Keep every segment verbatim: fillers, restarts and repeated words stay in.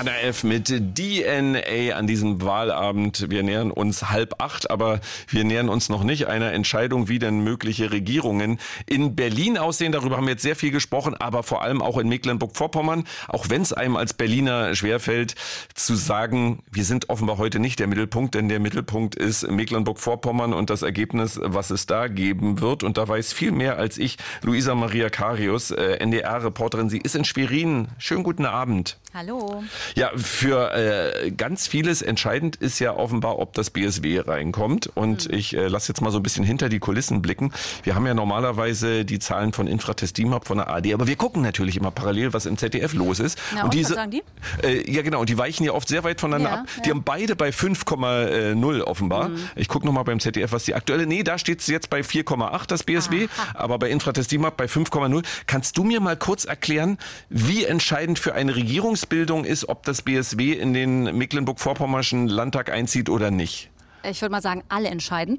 Anna F. mit D N A an diesem Wahlabend. Wir nähern uns halb acht, aber wir nähern uns noch nicht einer Entscheidung, wie denn mögliche Regierungen in Berlin aussehen. Darüber haben wir jetzt sehr viel gesprochen, aber vor allem auch in Mecklenburg-Vorpommern. Auch wenn es einem als Berliner schwerfällt, zu sagen, wir sind offenbar heute nicht der Mittelpunkt, denn der Mittelpunkt ist Mecklenburg-Vorpommern und das Ergebnis, was es da geben wird. Und da weiß viel mehr als ich, Luisa Maria Karius, N D R-Reporterin. Sie ist in Schwerin. Schönen guten Abend. Hallo. Ja, für äh, ganz vieles entscheidend ist ja offenbar, ob das B S W reinkommt. Und mhm. ich äh, lasse jetzt mal so ein bisschen hinter die Kulissen blicken. Wir haben ja normalerweise die Zahlen von Infratest DIMAP von der A R D, aber wir gucken natürlich immer parallel, was im Z D F los ist. Na, und, und diese, was sagen die? Äh, ja genau, die weichen ja oft sehr weit voneinander ja, ab. ja. Die haben beide bei fünf Komma null offenbar. Mhm. Ich gucke nochmal beim Z D F, was die aktuelle, nee, da steht es jetzt bei vier Komma acht, das B S W, Aha. aber bei Infratest DIMAP bei fünf Komma null. Kannst du mir mal kurz erklären, wie entscheidend für eine Regierungsbildung ist, ob das B S W in den Mecklenburg-Vorpommernischen Landtag einzieht oder nicht? Ich würde mal sagen, alle entscheidend.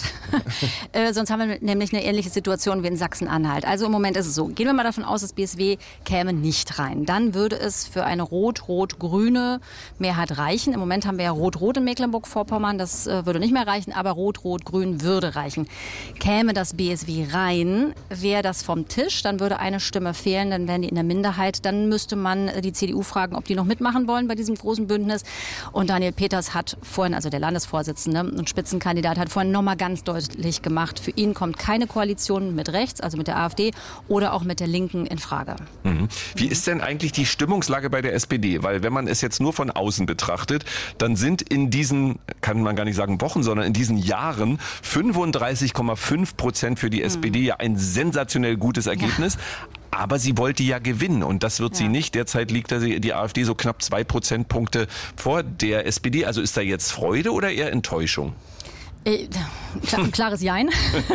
äh, sonst haben wir nämlich eine ähnliche Situation wie in Sachsen-Anhalt. Also im Moment ist es so. Gehen wir mal davon aus, das B S W käme nicht rein. Dann würde es für eine rot-rot-grüne Mehrheit reichen. Im Moment haben wir ja rot-rot in Mecklenburg-Vorpommern. Das äh, würde nicht mehr reichen, aber rot-rot-grün würde reichen. Käme das B S W rein, wäre das vom Tisch. Dann würde eine Stimme fehlen, dann wären die in der Minderheit. Dann müsste man die C D U fragen, ob die noch mitmachen wollen bei diesem großen Bündnis. Und Daniel Peters hat vorhin, also der Landesvorsitzende und Spitzenkandidat, hat vorhin nochmal ganz deutlich gemacht, für ihn kommt keine Koalition mit rechts, also mit der AfD oder auch mit der Linken in Frage. Mhm. Wie ist denn eigentlich die Stimmungslage bei der S P D? Weil wenn man es jetzt nur von außen betrachtet, dann sind in diesen, kann man gar nicht sagen Wochen, sondern in diesen Jahren fünfunddreißig Komma fünf Prozent für die S P D ja ein sensationell gutes Ergebnis. Ja. Aber sie wollte ja gewinnen und das wird ja. sie nicht. Derzeit liegt da die AfD so knapp zwei Prozentpunkte vor der S P D. Also ist da jetzt Freude oder eher Enttäuschung? Äh, klar, klares Jein.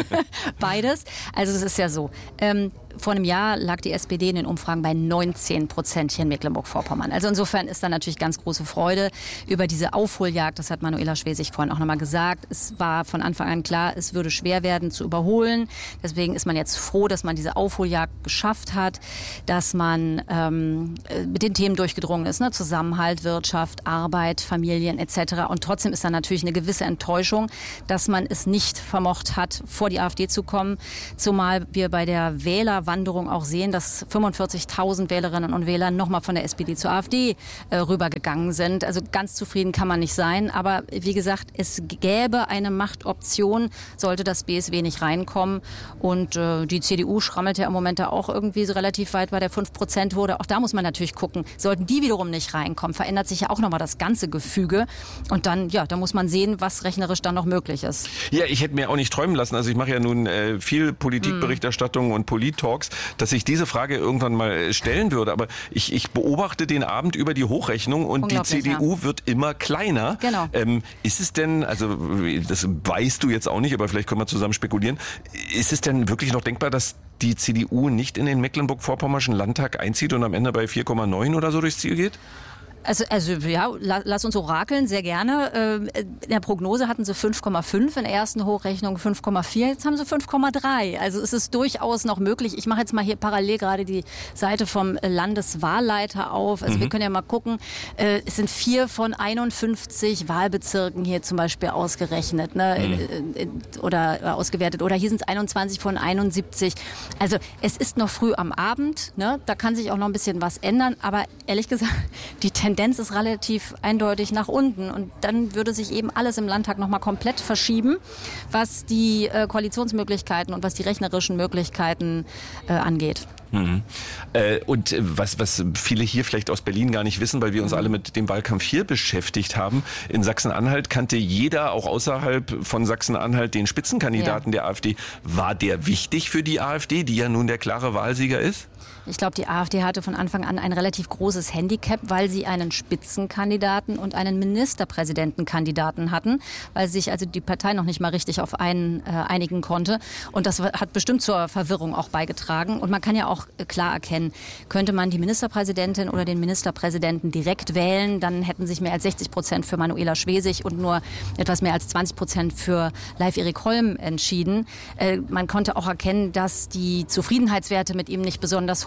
Beides. Also es ist ja so. Ähm, vor einem Jahr lag die S P D in den Umfragen bei neunzehn Prozent hier in Mecklenburg-Vorpommern. Also insofern ist da natürlich ganz große Freude über diese Aufholjagd. Das hat Manuela Schwesig vorhin auch nochmal gesagt. Es war von Anfang an klar, es würde schwer werden zu überholen. Deswegen ist man jetzt froh, dass man diese Aufholjagd geschafft hat, dass man ähm, mit den Themen durchgedrungen ist. Ne? Zusammenhalt, Wirtschaft, Arbeit, Familien et cetera. Und trotzdem ist da natürlich eine gewisse Enttäuschung, dass man es nicht vermocht hat, vor die AfD zu kommen. Zumal wir bei der Wählerwanderung auch sehen, dass fünfundvierzigtausend Wählerinnen und Wähler nochmal von der S P D zur AfD äh, rübergegangen sind. Also ganz zufrieden kann man nicht sein. Aber wie gesagt, es gäbe eine Machtoption, sollte das B S W nicht reinkommen. Und äh, die C D U schrammelt ja im Moment da auch irgendwie so relativ weit bei der fünf Prozent Hürde. Auch da muss man natürlich gucken. Sollten die wiederum nicht reinkommen, verändert sich ja auch nochmal das ganze Gefüge. Und dann, ja, da muss man sehen, was rechnerisch dann noch möglich ist. Ja, ich hätte mir auch nicht träumen lassen. Also ich mache ja nun äh, viel Politikberichterstattung mm. und Polit-Talks, dass ich diese Frage irgendwann mal stellen würde. Aber ich, ich beobachte den Abend über die Hochrechnung und die C D U ja. wird immer kleiner. Genau. Ähm, ist es denn, also das weißt du jetzt auch nicht, aber vielleicht können wir zusammen spekulieren, ist es denn wirklich noch denkbar, dass die C D U nicht in den Mecklenburg-Vorpommerschen Landtag einzieht und am Ende bei vier Komma neun oder so durchs Ziel geht? Also, also ja, lass uns orakeln, sehr gerne. In der Prognose hatten sie fünf Komma fünf, in der ersten Hochrechnung fünf Komma vier, jetzt haben sie fünf Komma drei. Also es ist durchaus noch möglich. Ich mache jetzt mal hier parallel gerade die Seite vom Landeswahlleiter auf. Also mhm. wir können ja mal gucken, es sind vier von einundfünfzig Wahlbezirken hier zum Beispiel ausgerechnet, ne? Mhm. oder ausgewertet. Oder hier sind es einundzwanzig von einundsiebzig. Also es ist noch früh am Abend, ne? Da kann sich auch noch ein bisschen was ändern. Aber ehrlich gesagt, die Tendenz Tendenz ist relativ eindeutig nach unten und dann würde sich eben alles im Landtag nochmal komplett verschieben, was die äh, Koalitionsmöglichkeiten und was die rechnerischen Möglichkeiten äh, angeht. Mhm. Äh, und was, was viele hier vielleicht aus Berlin gar nicht wissen, weil wir uns mhm. alle mit dem Wahlkampf hier beschäftigt haben, in Sachsen-Anhalt kannte jeder, auch außerhalb von Sachsen-Anhalt, den Spitzenkandidaten ja. der AfD. War der wichtig für die AfD, die ja nun der klare Wahlsieger ist? Ich glaube, die AfD hatte von Anfang an ein relativ großes Handicap, weil sie einen Spitzenkandidaten und einen Ministerpräsidentenkandidaten hatten, weil sich also die Partei noch nicht mal richtig auf einen äh, einigen konnte. Und das hat bestimmt zur Verwirrung auch beigetragen. Und man kann ja auch klar erkennen, könnte man die Ministerpräsidentin oder den Ministerpräsidenten direkt wählen, dann hätten sich mehr als sechzig Prozent für Manuela Schwesig und nur etwas mehr als zwanzig Prozent für Leif-Erik Holm entschieden. Äh, man konnte auch erkennen, dass die Zufriedenheitswerte mit ihm nicht besonders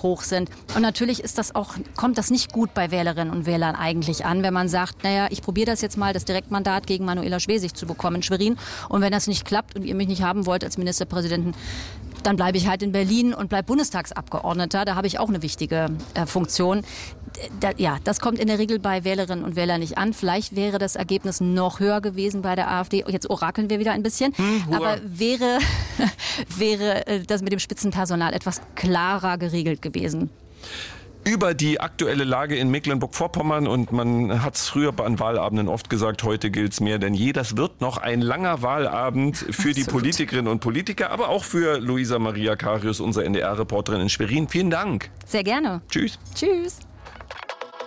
hoch sind. Und natürlich ist das auch, kommt das nicht gut bei Wählerinnen und Wählern eigentlich an, wenn man sagt, naja, ich probiere das jetzt mal, das Direktmandat gegen Manuela Schwesig zu bekommen in Schwerin. Und wenn das nicht klappt und ihr mich nicht haben wollt als Ministerpräsidenten, dann bleibe ich halt in Berlin und bleibe Bundestagsabgeordneter. Da habe ich auch eine wichtige äh, Funktion. Da, ja, das kommt in der Regel bei Wählerinnen und Wählern nicht an. Vielleicht wäre das Ergebnis noch höher gewesen bei der AfD. Jetzt orakeln wir wieder ein bisschen. Hm, aber wäre, wäre äh, das mit dem Spitzenpersonal etwas klarer geregelt gewesen. Über die aktuelle Lage in Mecklenburg-Vorpommern, und man hat es früher an Wahlabenden oft gesagt, heute gilt es mehr denn je. Das wird noch ein langer Wahlabend für Absolut. Die Politikerinnen und Politiker, aber auch für Luisa Maria Karius, unsere N D R-Reporterin in Schwerin. Vielen Dank. Sehr gerne. Tschüss. Tschüss.